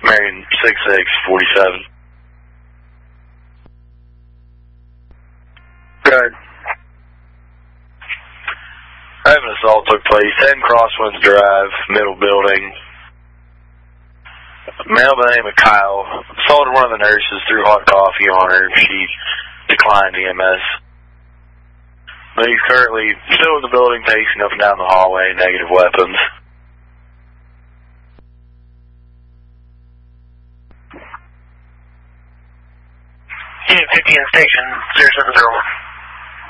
Marion 6647. Good. An assault took place, 10 Crosswinds Drive, middle building. A male by the name of Kyle assaulted one of the nurses, threw hot coffee on her. She declined EMS. But he's currently still in the building, pacing up and down the hallway, negative weapons. Unit 50 in station, 0701.